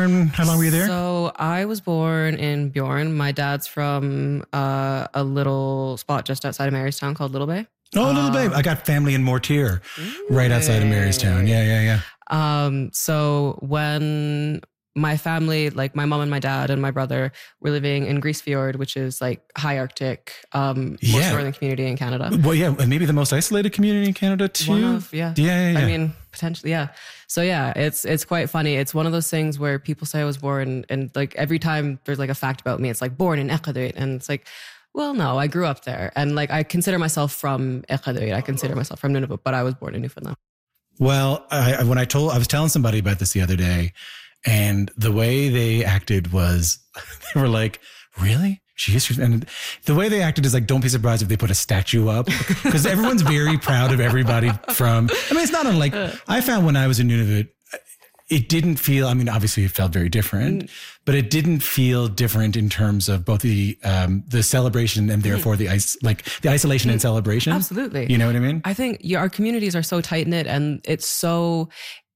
born? How long were you there? So I was born in Bjorn. My dad's from a little spot just outside of Marystown called Little Bay. Oh, Little Bay. I got family in Mortier, right outside of Marystown. Yeah. So when my family, like my mom and my dad and my brother, were living in Grisfjord, which is like high Arctic, most northern community in Canada. Well, yeah, and maybe the most isolated community in Canada too. Yeah. I mean, potentially, yeah. So yeah, it's quite funny. It's one of those things where people say I was born, and like every time there's like a fact about me, it's like born in Iqaluit, and it's like, well, no, I grew up there, and like I consider myself from Iqaluit. I consider myself from Nunavut, but I was born in Newfoundland. Well, I was telling somebody about this the other day, and the way they acted was, they were like, really? And the way they acted is like, don't be surprised if they put a statue up, because everyone's very proud of everybody from, I mean, it's not unlike, I found when I was in Nunavut, it didn't feel, I mean, obviously it felt very different, but it didn't feel different in terms of both the celebration and therefore the isolation and celebration. Absolutely. You know what I mean? I think our communities are so tight knit, and it's so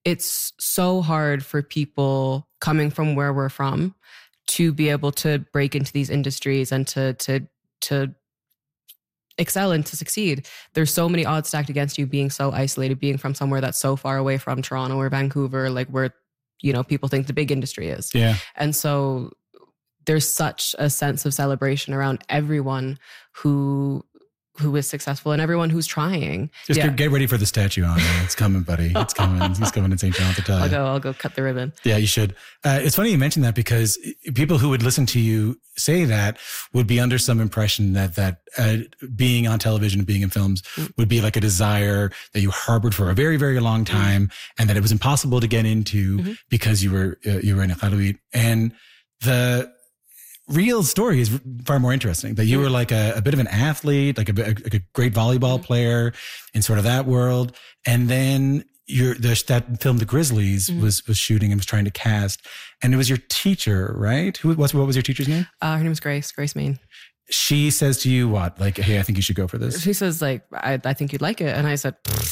hard for people coming from where we're from to be able to break into these industries and to excel and to succeed. There's so many odds stacked against you being so isolated, being from somewhere that's so far away from Toronto or Vancouver, like where, you know, people think the big industry is. Yeah. And so there's such a sense of celebration around everyone who is successful and everyone who's trying. Just get ready for the statue on there. It's coming, buddy. It's coming. He's coming in St. John to tell you. I'll go cut the ribbon. Yeah, you should. It's funny you mentioned that, because people who would listen to you say that would be under some impression that being on television and being in films would be like a desire that you harbored for a very, very long time, and that it was impossible to get into because you were in Iqaluit. And the real story is far more interesting, that you were like a bit of an athlete, like a great volleyball player in sort of that world. And then that film, The Grizzlies, was shooting and was trying to cast, and it was your teacher, right? What was your teacher's name? Her name is Grace Main. She says to you what? Like, hey, I think you should go for this. She says like, I think you'd like it. And I said,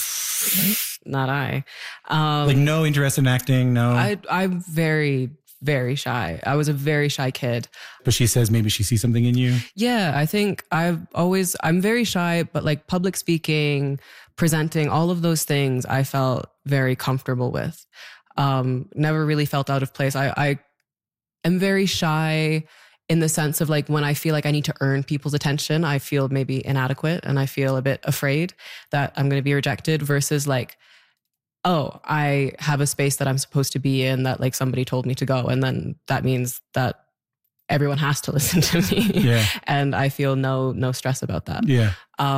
not I. Like no interest in acting? No. I'm very, very shy. I was a very shy kid. But she says maybe she sees something in you? Yeah, I think I'm very shy, but like public speaking, presenting, all of those things I felt very comfortable with. Never really felt out of place. I am very shy in the sense of like when I feel like I need to earn people's attention, I feel maybe inadequate and I feel a bit afraid that I'm going to be rejected, versus like, oh, I have a space that I'm supposed to be in that like somebody told me to go. And then that means that everyone has to listen to me. Yeah. And I feel no stress about that. Yeah.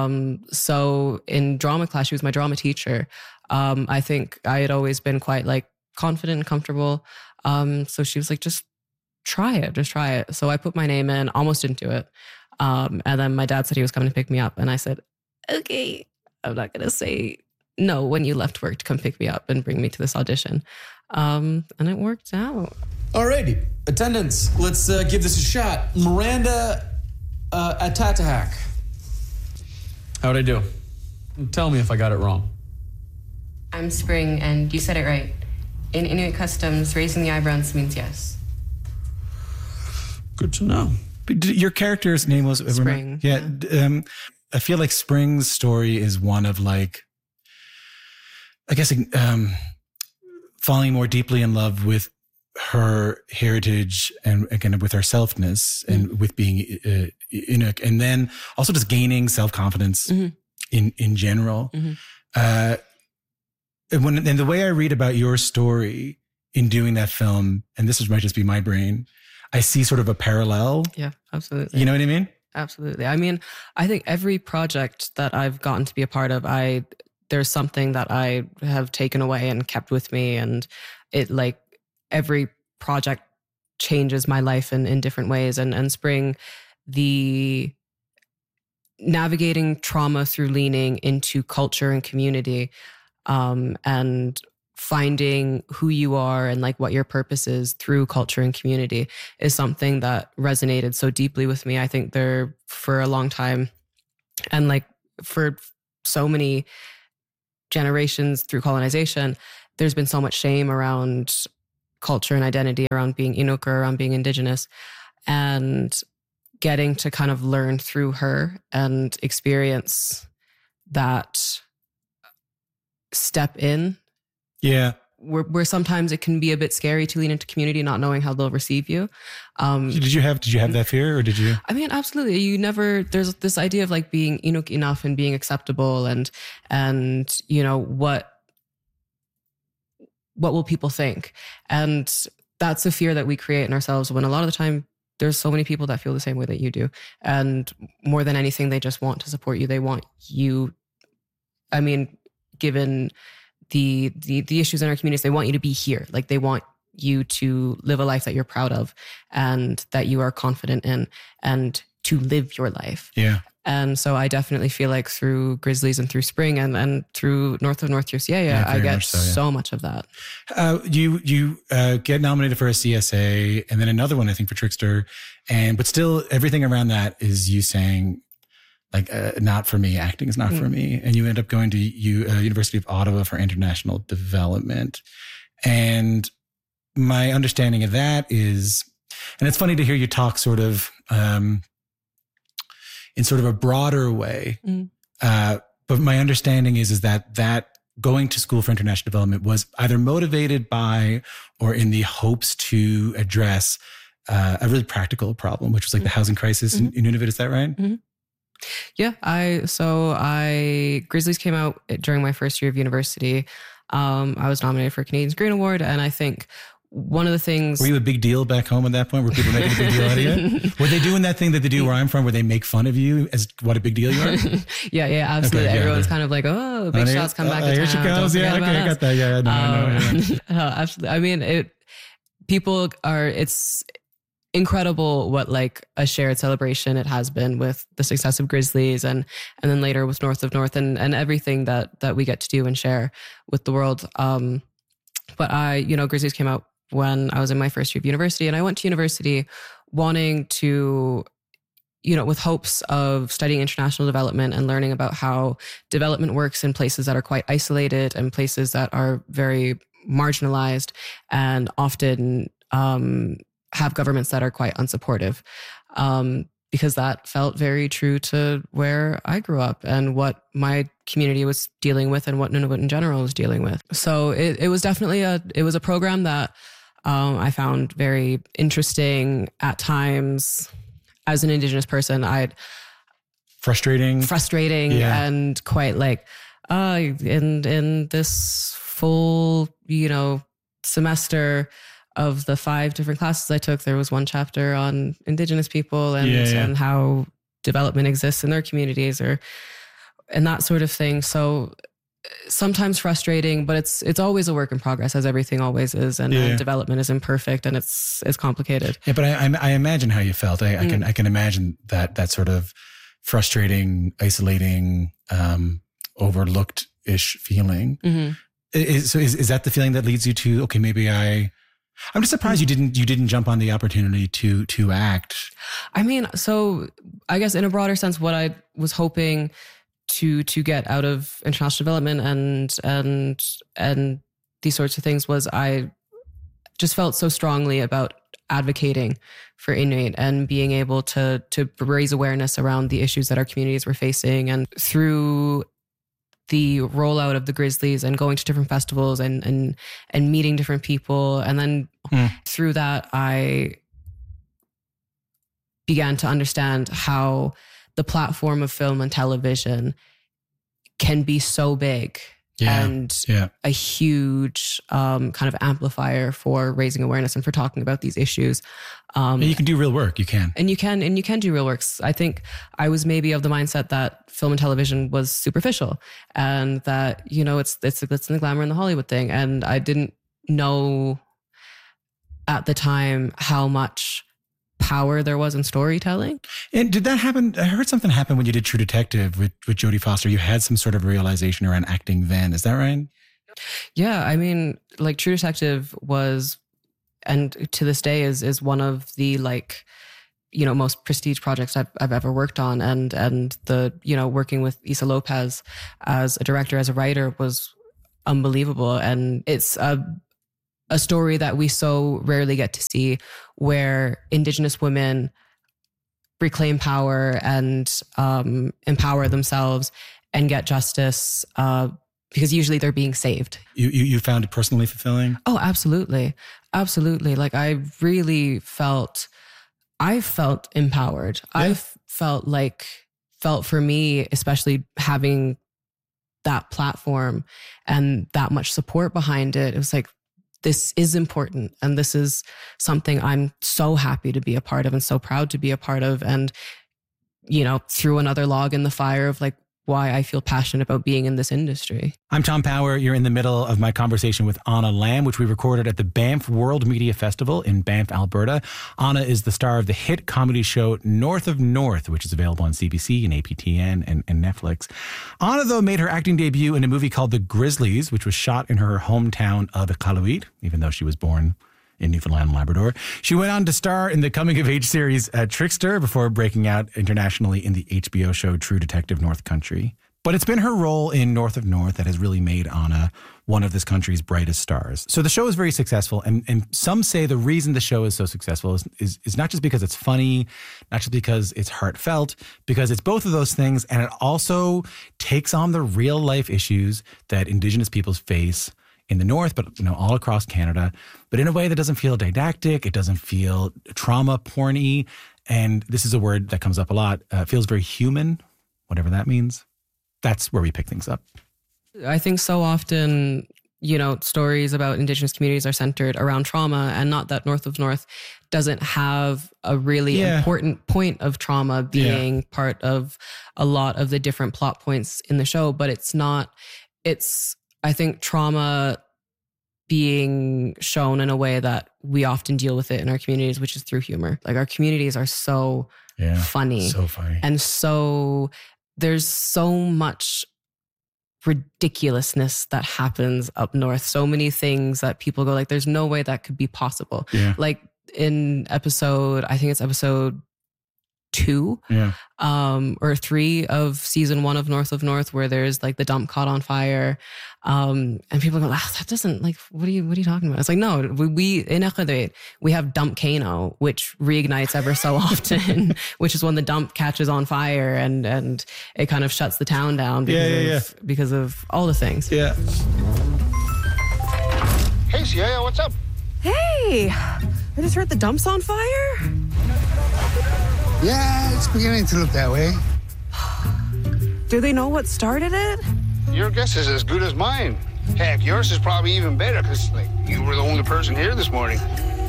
So in drama class, she was my drama teacher. I think I had always been quite like confident and comfortable. So she was like, just try it. So I put my name in, almost didn't do it. And then my dad said he was coming to pick me up. And I said, okay, I'm not going to say no when you left work to come pick me up and bring me to this audition. And it worked out. Alrighty, attendants, let's give this a shot. Miranda Atatahak. How'd I do? Tell me if I got it wrong. I'm Spring, and you said it right. In Inuit customs, raising the eyebrows means yes. Good to know. Your character's name was Spring. Yeah. I feel like Spring's story is one of like, I guess, falling more deeply in love with her heritage and again with her selfness and with being Inuk, and then also just gaining self-confidence in general. And the way I read about your story in doing that film, and this might just be my brain, I see sort of a parallel. Yeah, absolutely. You know what I mean? Absolutely. I mean, I think every project that I've gotten to be a part of, there's something that I have taken away and kept with me. And it like every project changes my life in different ways. And Spring, the navigating trauma through leaning into culture and community, and finding who you are and like what your purpose is through culture and community is something that resonated so deeply with me. I think there for a long time, and like for so many generations through colonization, there's been so much shame around culture and identity around being Inuk or around being Indigenous, and getting to kind of learn through her and experience that step in. Yeah. Where sometimes it can be a bit scary to lean into community, not knowing how they'll receive you. Did you have that fear, or did you? I mean, absolutely. There's this idea of like being Inuk enough and being acceptable and what will people think? And that's a fear that we create in ourselves when a lot of the time there's so many people that feel the same way that you do. And more than anything, they just want to support you. They want you, I mean, given the issues in our communities, they want you to be here. Like they want you to live a life that you're proud of and that you are confident in and to live your life. Yeah. And so I definitely feel like through Grizzlies and through Spring and through North of North UCA, I get so much of that. You get nominated for a CSA and then another one, I think, for Trickster. But still everything around that is you saying, like, not for me, acting is not for me. And you end up going to University of Ottawa for international development. And my understanding of that is, and it's funny to hear you talk sort of, in sort of a broader way. But my understanding is that going to school for international development was either motivated by or in the hopes to address a really practical problem, which was like the housing crisis in Nunavut. Is that right? Yeah. Grizzlies came out during my first year of university. I was nominated for a Canadian Screen Award, and I think one of the things... Were you a big deal back home at that point? Were people making a big deal out of you? Were they doing that thing that they do where I'm from, where they make fun of you as what a big deal you are? Yeah, absolutely. Okay, Everyone's kind of like, oh, big shots come back to town. Here she comes. Yeah, okay, I got that. Yeah, no, absolutely. I mean, it's incredible what like a shared celebration it has been with the success of Grizzlies and then later with North of North and everything that we get to do and share with the world. But Grizzlies came out when I was in my first year of university, and I went to university wanting to, with hopes of studying international development and learning about how development works in places that are quite isolated and places that are very marginalized and often have governments that are quite unsupportive. Because that felt very true to where I grew up and what my community was dealing with and what Nunavut in general was dealing with. So it was definitely a program that I found very interesting at times. As an Indigenous person, frustrating and quite like, in this full, semester of the 5 different classes I took, there was one chapter on Indigenous people and how development exists in their communities and that sort of thing. So sometimes frustrating, but it's always a work in progress, as everything always is. And development is imperfect and it's complicated. Yeah, but I imagine how you felt. I can imagine that sort of frustrating, isolating, overlooked-ish feeling. Is that the feeling that leads you to, okay, maybe I'm just surprised you didn't jump on the opportunity to act. I mean, so I guess in a broader sense, what I was hoping to get out of international development and these sorts of things was I just felt so strongly about advocating for Inuit and being able to raise awareness around the issues that our communities were facing. And through the rollout of the Grizzlies and going to different festivals and meeting different people. And then through that, I began to understand how the platform of film and television can be so big and a huge kind of amplifier for raising awareness and for talking about these issues. And you can do real work. You can. And you can do real works. I think I was maybe of the mindset that film and television was superficial and that, it's the glamour and the Hollywood thing. And I didn't know at the time how much power there was in storytelling. And did that happen? I heard something happen when you did True Detective with Jodie Foster. You had some sort of realization around acting then. Is that right? Yeah. I mean, like True Detective was, and to this day is one of the most prestige projects I've ever worked on. And the, working with Issa Lopez as a director, as a writer was unbelievable. And it's a a story that we so rarely get to see, where Indigenous women reclaim power and empower themselves and get justice, because usually they're being saved. You found it personally fulfilling? Oh, absolutely. Absolutely. Like I really felt empowered. Yeah. Felt for me, especially having that platform and that much support behind it. It was like, this is important. And this is something I'm so happy to be a part of and so proud to be a part of. And, threw another log in the fire of like, why I feel passionate about being in this industry. I'm Tom Power. You're in the middle of my conversation with Anna Lamb, which we recorded at the Banff World Media Festival in Banff, Alberta. Anna is the star of the hit comedy show North of North, which is available on CBC and APTN and Netflix. Anna, though, made her acting debut in a movie called The Grizzlies, which was shot in her hometown of Iqaluit, even though she was born in Newfoundland and Labrador. She went on to star in the coming-of-age series Trickster before breaking out internationally in the HBO show True Detective North Country. But it's been her role in North of North that has really made Anna one of this country's brightest stars. So the show is very successful, and some say the reason the show is so successful is not just because it's funny, not just because it's heartfelt, because it's both of those things, and it also takes on the real-life issues that Indigenous peoples face in the North, but all across Canada, but in a way that doesn't feel didactic. It doesn't feel trauma porny. And this is a word that comes up a lot. Feels very human, whatever that means. That's where we pick things up. I think so often, stories about Indigenous communities are centered around trauma, and not that North of North doesn't have a really important point of trauma being part of a lot of the different plot points in the show, but I think trauma being shown in a way that we often deal with it in our communities, which is through humor. Like our communities are so funny. So funny. And so there's so much ridiculousness that happens up north. So many things that people go like, there's no way that could be possible. Yeah. Like in episode 2 or 3 of season 1 of North, where there's like the dump caught on fire, and people go, that doesn't, like, what are you talking about? It's like, no, we in Iqaluit, we have Dumpcano, which reignites ever so often, which is when the dump catches on fire and it kind of shuts the town down because of all the things. Yeah. Hey, Sia, what's up? Hey, I just heard the dump's on fire. Yeah, it's beginning to look that way. Do they know what started it? Your guess is as good as mine. Heck, yours is probably even better, because, you were the only person here this morning.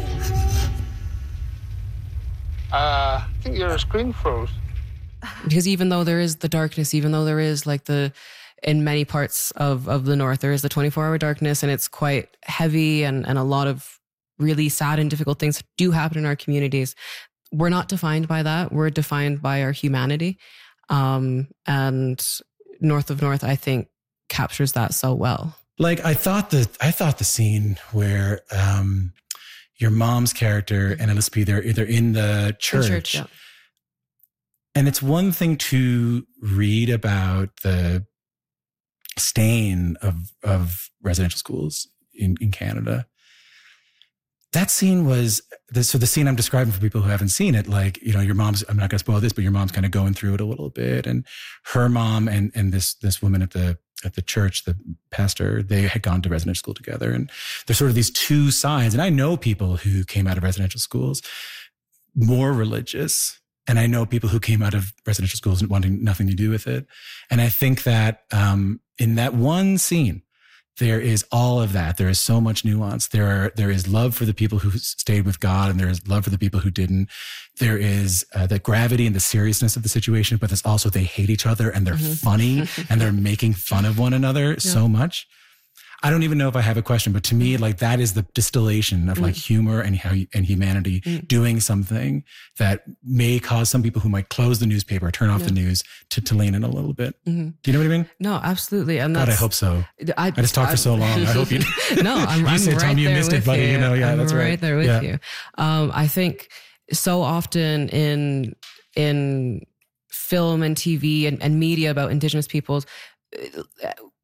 I think your screen froze. Because even though there is the darkness, even though there is in many parts of the North, there is the 24-hour darkness, and it's quite heavy, and a lot of really sad and difficult things do happen in our communities. We're not defined by that. We're defined by our humanity. And North of North, I think, captures that so well. Like I thought the scene where your mom's character and Elizabeth, they're in the church. Yeah. And it's one thing to read about the stain of residential schools in Canada. That scene was the scene I'm describing for people who haven't seen it. Like, your mom's, I'm not going to spoil this, but your mom's kind of going through it a little bit. And her mom and this woman at the church, the pastor, they had gone to residential school together. And there's sort of these two sides. And I know people who came out of residential schools more religious. And I know people who came out of residential schools wanting nothing to do with it. And I think that in that one scene, there is all of that. There is so much nuance. There is love for the people who stayed with God, and there is love for the people who didn't. There is the gravity and the seriousness of the situation, but there's also they hate each other and they're funny and they're making fun of one another so much. I don't even know if I have a question, but to me, that is the distillation of humor and humanity doing something that may cause some people who might close the newspaper, turn off the news to lean in a little bit. Do you know what I mean? No, absolutely. And God, I hope so. I just talked for so long. I hope you. No, I'm you said, right Tom, you there missed with it, buddy. you. Yeah, I'm that's right. Right there with you. I think so often in film and TV and media about Indigenous peoples,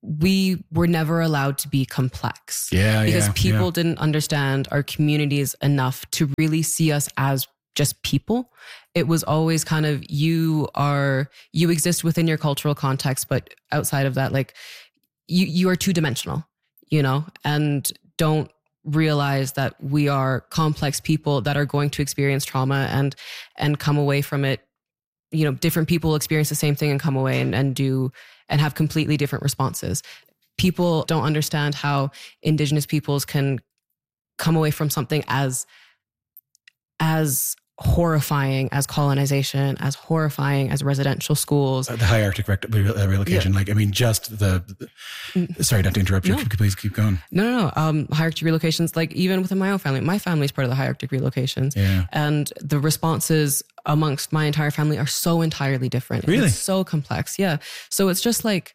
we were never allowed to be complex. Because people didn't understand our communities enough to really see us as just people. It was always kind of, you exist within your cultural context, but outside of that, like you are two-dimensional, you know, and don't realize that we are complex people that are going to experience trauma and come away from it. You know, different people experience the same thing and come away and have completely different responses. People don't understand how Indigenous peoples can come away from something as horrifying as colonization, as horrifying as residential schools. The high Arctic relocation. Like, I mean, just sorry, not to interrupt you. Please keep going. No. High Arctic relocations, like even within my own family, my family's part of the high Arctic relocations. Yeah. And the responses amongst my entire family are so entirely different. Really? It's so complex. Yeah. So it's just like,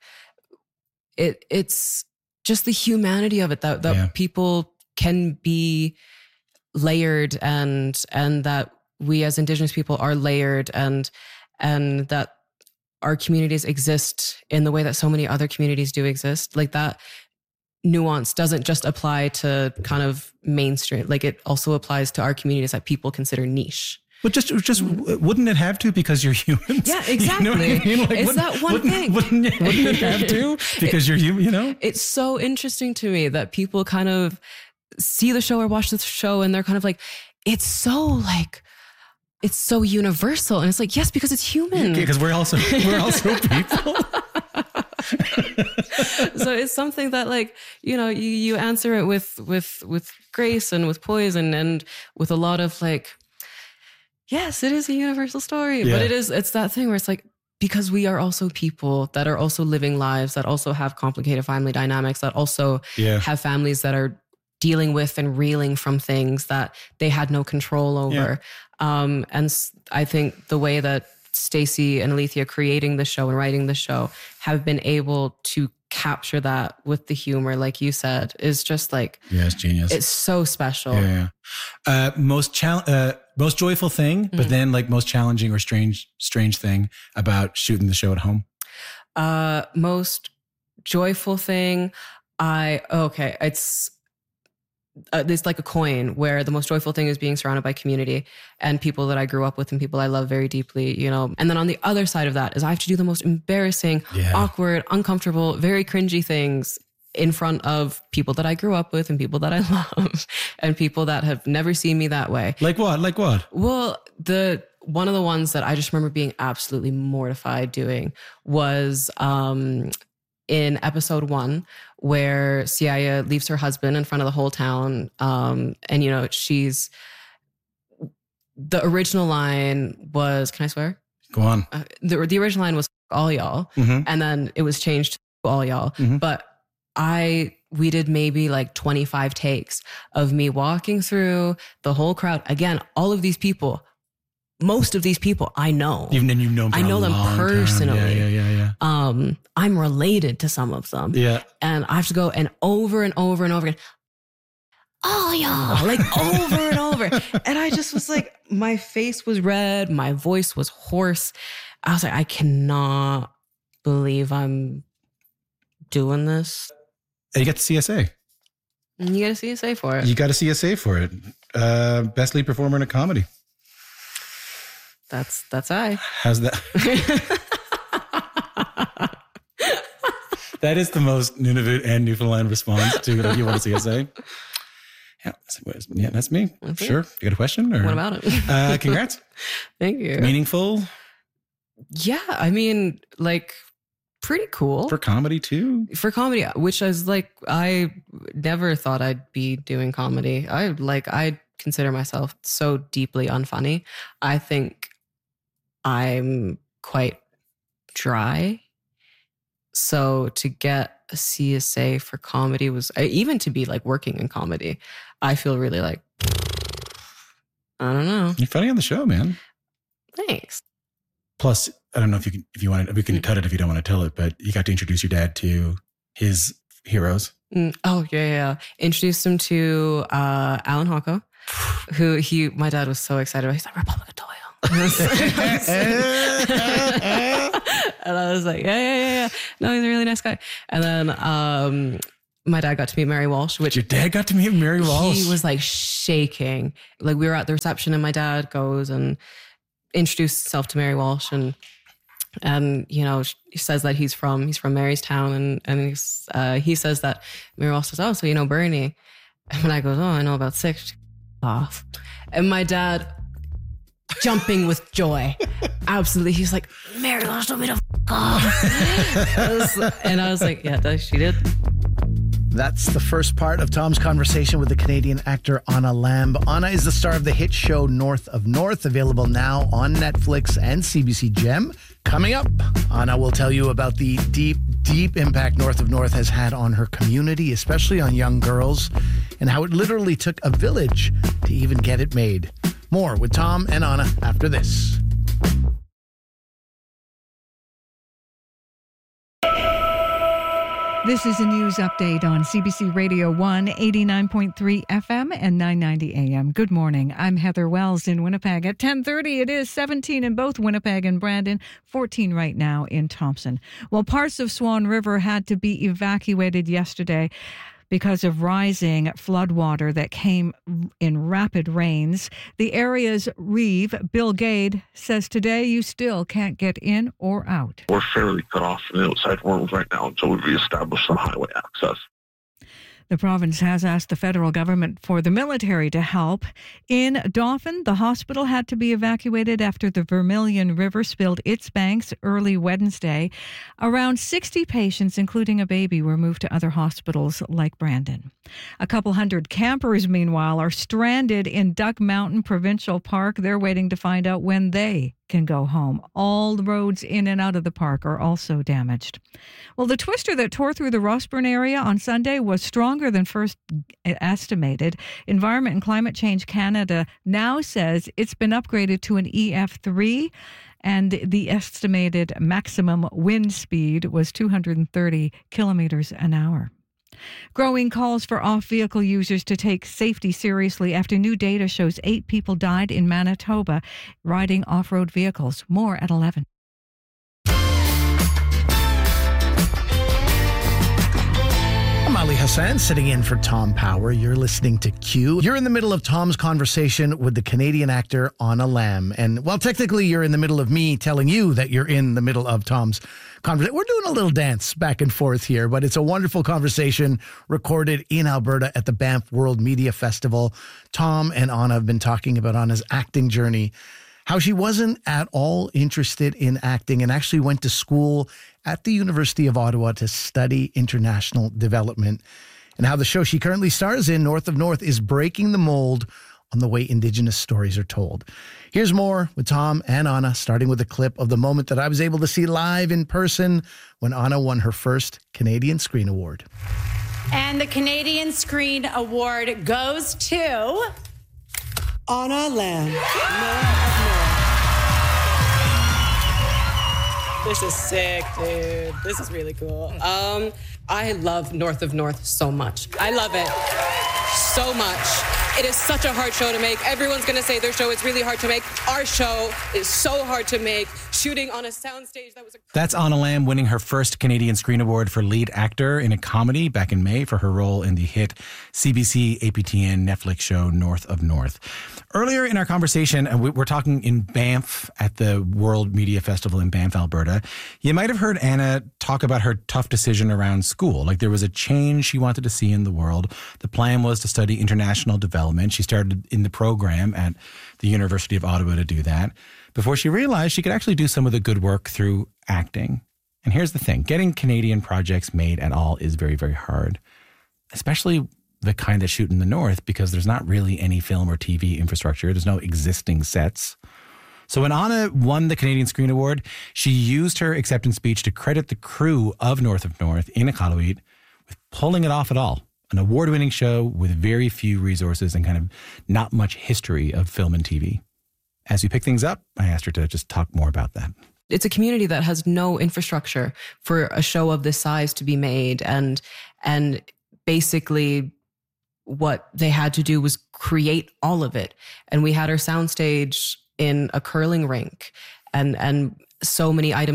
it's just the humanity of it that people can be layered and that we as Indigenous people are layered and that our communities exist in the way that so many other communities do exist. Like that nuance doesn't just apply to kind of mainstream, like it also applies to our communities that people consider niche. But just wouldn't it have to, because you're humans? Yeah, exactly. You know what I mean? Like, it's that one thing. Wouldn't it have to? Because you're human, you know? It's so interesting to me that people kind of see the show or watch the show and they're kind of like, it's so universal. And it's like, yes, because it's human. Because we're also people. So it's something that, like, you know, you answer it with grace and with poise and with a lot of like, yes, it is a universal story. Yeah. But it's that thing where it's like, because we are also people that are also living lives, that also have complicated family dynamics, that also have families that are dealing with and reeling from things that they had no control over. And I think the way that Stacey and Alethea creating the show and writing the show have been able to capture that with the humor, like you said, is just like, it's genius. It's so special. Most joyful thing, but then like most challenging or strange thing about shooting the show at home. Most joyful thing, it's like a coin where the most joyful thing is being surrounded by community and people that I grew up with and people I love very deeply, you know. And then on the other side of that is I have to do the most embarrassing, awkward, uncomfortable, very cringy things in front of people that I grew up with and people that I love and people that have never seen me that way. Like what? Well, one of the ones that I just remember being absolutely mortified doing was in episode 1, where Siaya leaves her husband in front of the whole town. And, you know, the original line was, can I swear? Go on. The original line was all y'all. Mm-hmm. And then it was changed to all y'all. Mm-hmm. But we did maybe like 25 takes of me walking through the whole crowd. Again, all of these people, most of these people I know. Even then, you know them. I know them personally. Yeah. I'm related to some of them. Yeah. And I have to go and over and over and over again. Oh, y'all, like over and over. And I just was like, my face was red. My voice was hoarse. I was like, I cannot believe I'm doing this. And you get the CSA. And you get a CSA for it. You got a CSA for it. Best lead performer in a comedy. That's I. How's that? That is the most Nunavut and Newfoundland response to like, you want a CSA? Yeah, that's me. That's sure. You got a question? Or? What about it? Congrats. Thank you. Meaningful? Yeah, I mean, like, pretty cool. For comedy too? For comedy, which is like, I never thought I'd be doing comedy. I consider myself so deeply unfunny. I think I'm quite dry. So to get a CSA for comedy was, even to be like working in comedy, I feel really like, I don't know. You're funny on the show, man. Thanks. Plus, I don't know if you want to, we can cut it if you don't want to tell it, but you got to introduce your dad to his heroes. Oh, yeah. Introduced him to Alan Hocko, who my dad was so excited about. He's like, Republic of Doyle. And I was like, yeah. No, he's a really nice guy. And then my dad got to meet Mary Walsh, which Your dad got to meet Mary Walsh? he was like shaking. Like we were at the reception and my dad goes and introduced himself to Mary Walsh and you know, he says that he's from Marystown and he says that Mary Walsh says, oh, so you know Bernie. And when I goes, oh, I know about 6. Off. And my dad jumping with joy. Absolutely. He's like, Mary Walsh told me to f*** off. And I was like, yeah, she did. That's the first part of Tom's conversation with the Canadian actor Anna Lamb. Anna is the star of the hit show North of North, available now on Netflix and CBC Gem. Coming up, Anna will tell you about the deep impact North of North has had on her community, especially on young girls, and how it literally took a village to even get it made. More with Tom and Anna after this. This is a news update on CBC Radio 1, 89.3 FM and 990 AM. Good morning. I'm Heather Wells in Winnipeg. At 10:30, it is 17 in both Winnipeg and Brandon, 14 right now in Thompson. Well, parts of Swan River had to be evacuated yesterday because of rising floodwater that came in rapid rains. The area's Reeve, Bill Gade, says today you still can't get in or out. We're fairly cut off from the outside world right now until we reestablish some highway access. The province has asked the federal government for the military to help. In Dauphin, the hospital had to be evacuated after the Vermilion River spilled its banks early Wednesday. Around 60 patients, including a baby, were moved to other hospitals like Brandon. A couple hundred campers, meanwhile, are stranded in Duck Mountain Provincial Park. They're waiting to find out when they can go home. All the roads in and out of the park are also damaged. Well, the twister that tore through the Rossburn area on Sunday was stronger than first estimated. Environment and Climate Change Canada now says it's been upgraded to an EF3, and the estimated maximum wind speed was 230 kilometers an hour. Growing calls for off-vehicle users to take safety seriously after new data shows 8 people died in Manitoba riding off-road vehicles. More at 11. I'm Ali Hassan, sitting in for Tom Power. You're listening to Q. You're in the middle of Tom's conversation with the Canadian actor Anna Lamb. And, well, technically you're in the middle of me telling you that you're in the middle of Tom's conversation. We're doing a little dance back and forth here, but it's a wonderful conversation recorded in Alberta at the Banff World Media Festival. Tom and Anna have been talking about Anna's acting journey, how she wasn't at all interested in acting and actually went to school at the University of Ottawa to study international development, and how the show she currently stars in, North of North, is breaking the mold on the way Indigenous stories are told. Here's more with Tom and Anna, starting with a clip of the moment that I was able to see live in person when Anna won her first Canadian Screen Award. And the Canadian Screen Award goes to Anna Lamb. This is sick, dude. This is really cool. I love North of North so much. I love it so much. It is such a hard show to make. Everyone's going to say their show is really hard to make. Our show is so hard to make. Shooting on a soundstage that was... That's Anna Lamb winning her first Canadian Screen Award for lead actor in a comedy back in May for her role in the hit CBC APTN Netflix show North of North. Earlier in our conversation, we're talking in Banff at the World Media Festival in Banff, Alberta. You might have heard Anna talk about her tough decision around school. Like, there was a change she wanted to see in the world. The plan was to study international development. She started in the program at the University of Ottawa to do that before she realized she could actually do some of the good work through acting. And here's the thing. Getting Canadian projects made at all is very, very hard, especially the kind that shoot in the North, because there's not really any film or TV infrastructure. There's no existing sets. So when Anna won the Canadian Screen Award, she used her acceptance speech to credit the crew of North of North in Iqaluit with pulling it off at all. An award-winning show with very few resources and kind of not much history of film and TV. As we pick things up, I asked her to just talk more about that. It's a community that has no infrastructure for a show of this size to be made. And basically what they had to do was create all of it. And we had our soundstage in a curling rink and so many items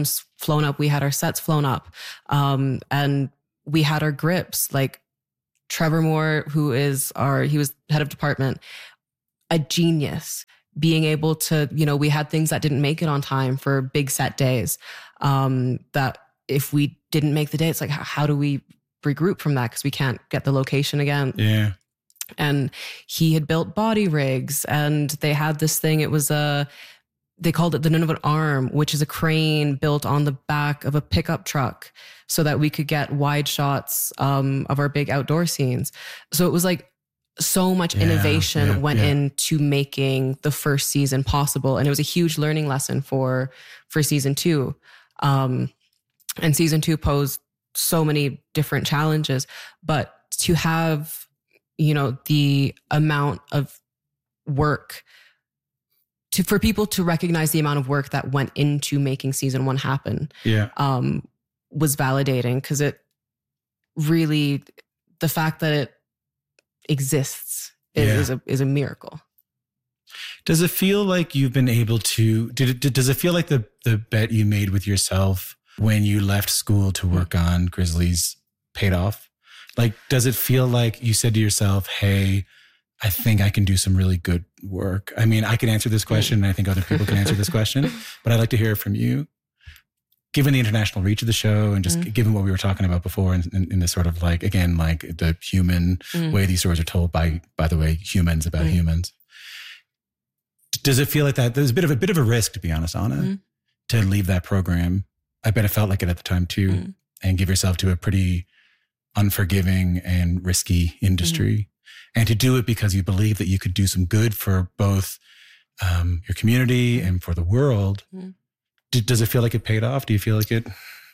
flown up. We had our sets flown up. And we had our grips. Like Trevor Moore, he was head of department, a genius, being able to, we had things that didn't make it on time for big set days. That if we didn't make the day, it's like, how do we regroup from that? Because we can't get the location again. Yeah. And he had built body rigs, and they had this thing. It was they called it the Nunavut Arm, which is a crane built on the back of a pickup truck so that we could get wide shots of our big outdoor scenes. So it was like so much innovation went into making the first season possible. And it was a huge learning lesson for season 2. And season 2 posed so many different challenges, but to have, the amount of work for people to recognize the amount of work that went into making season 1 happen, was validating, because it really, the fact that it exists is a miracle. Does it feel like you've been able to, does it feel like the bet you made with yourself when you left school to work on Grizzlies paid off? Like, does it feel like you said to yourself, hey, I think I can do some really good work? I mean, I can answer this question, and I think other people can answer this question, but I'd like to hear it from you. Given the international reach of the show, and just given what we were talking about before in this sort of like, again, like the human way these stories are told by the way, humans about humans. Does it feel like that? There's a bit of a risk, to be honest, Anna, to leave that program. I bet it felt like it at the time too, and give yourself to a pretty unforgiving and risky industry, and to do it because you believe that you could do some good for both your community and for the world. Does it feel like it paid off? Do you feel like it?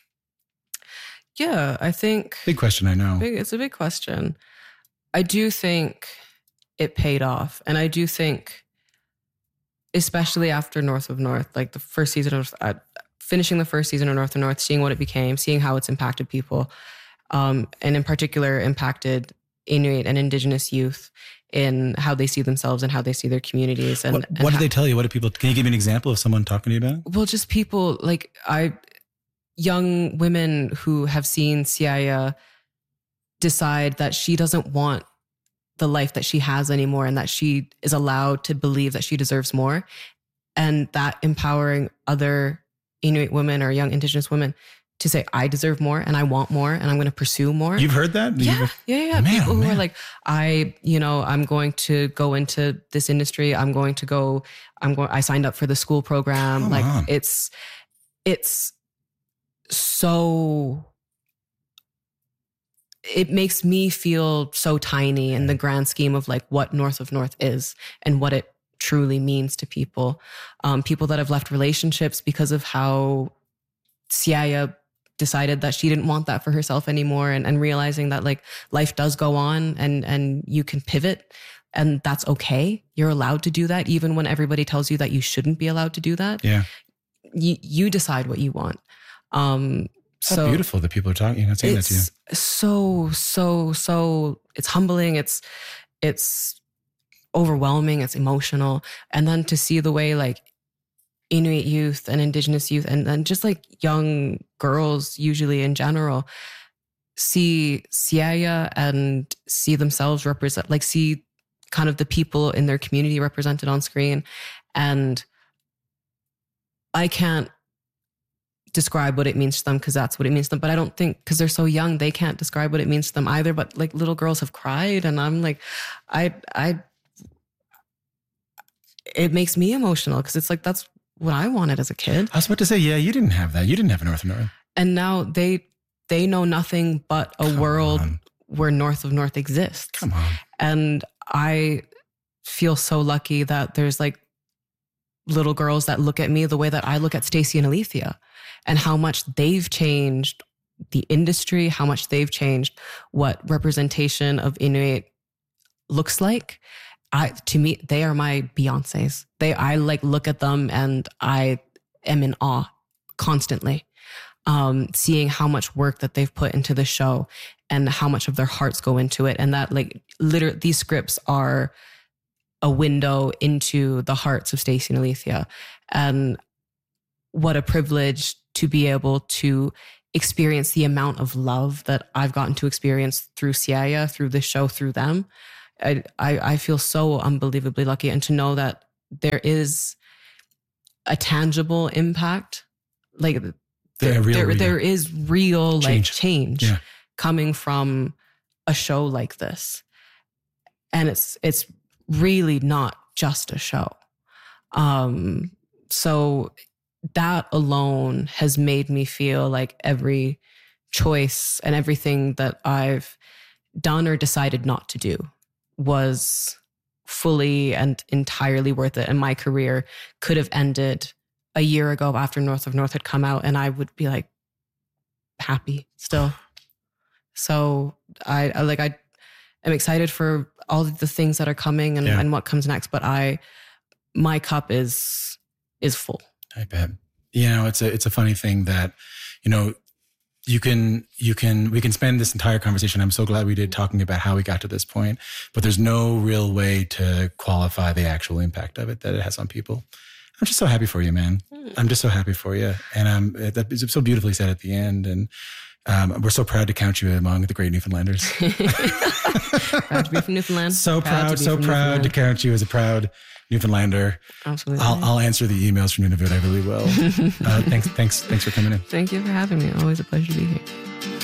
Yeah, I think. Big question, I know. It's a big question. I do think it paid off. And I do think, especially after North of North, like the first season of, finishing the first season of North of North, seeing what it became, seeing how it's impacted people, and in particular impacted Inuit and Indigenous youth in how they see themselves and how they see their communities. And what did they tell you? What do people, can you give me an example of someone talking to you about it? Well, just people like young women who have seen Siaya decide that she doesn't want the life that she has anymore, and that she is allowed to believe that she deserves more. And that empowering other Inuit women or young Indigenous women to say, I deserve more and I want more and I'm going to pursue more. You've heard that? Yeah. Man, people who are like, I'm going to go into this industry. I signed up for the school program. Come on. It's so, it makes me feel so tiny in the grand scheme of like what North of North is and what it truly means to people. People that have left relationships because of how Siaya decided that she didn't want that for herself anymore, and realizing that like life does go on and you can pivot, and that's okay. You're allowed to do that even when everybody tells you that you shouldn't be allowed to do that. Yeah. You decide what you want. So beautiful that people are talking, saying that to you. So it's humbling. It's overwhelming. It's emotional. And then to see the way like Inuit youth and Indigenous youth and just like young girls usually in general see Siaya and see themselves represent, like see kind of the people in their community represented on screen. And I can't describe what it means to them because that's what it means to them. But I don't think, because they're so young, they can't describe what it means to them either. But like little girls have cried, and I'm like, it makes me emotional because it's like, that's what I wanted as a kid. I was about to say, yeah, you didn't have that. You didn't have a North of North. And now they know nothing but a world where North of North exists. Come on. And I feel so lucky that there's like little girls that look at me the way that I look at Stacey and Alethea, and how much they've changed the industry, how much they've changed what representation of Inuit looks like. To me, they are my Beyoncés. I like look at them and I am in awe constantly, seeing how much work that they've put into the show and how much of their hearts go into it. And that like literally these scripts are a window into the hearts of Stacey and Alethea. And what a privilege to be able to experience the amount of love that I've gotten to experience through Siaya, through this show, through them. I feel so unbelievably lucky, and to know that there is a tangible impact, like there is real like change coming from a show like this, and it's really not just a show. So that alone has made me feel like every choice and everything that I've done or decided not to do was fully and entirely worth it. And my career could have ended a year ago after North of North had come out, and I would be like happy still. So I am excited for all of the things that are coming and what comes next. But my cup is full. I bet. You know, it's a funny thing that, you know, we can spend this entire conversation. I'm so glad we did, talking about how we got to this point, but there's no real way to qualify the actual impact of it that it has on people. I'm just so happy for you, man. I'm just so happy for you. And it's so beautifully said at the end. And we're so proud to count you among the great Newfoundlanders. Proud to be from Newfoundland. So proud to count you as a proud Newfoundlander. Absolutely. I'll answer the emails from Nunavut. I really will. Thanks for coming in. Thank you for having me. Always a pleasure to be here.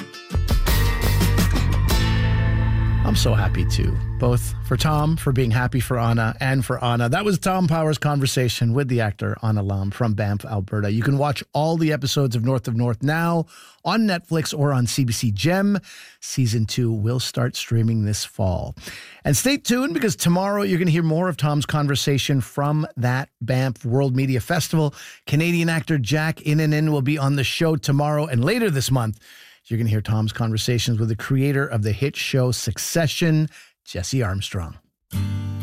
I'm so happy too, both for Tom, for being happy for Anna, and for Anna. That was Tom Power's conversation with the actor Anna Lam from Banff, Alberta. You can watch all the episodes of North now on Netflix or on CBC Gem. Season 2 will start streaming this fall. And stay tuned, because tomorrow you're going to hear more of Tom's conversation from that Banff World Media Festival. Canadian actor Jack Innanen will be on the show tomorrow, and later this month, you're going to hear Tom's conversations with the creator of the hit show Succession, Jesse Armstrong.